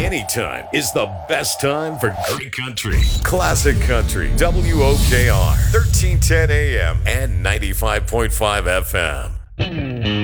Anytime is the best time for great country. Classic Country. WOKR. 1310 AM and 95.5 FM.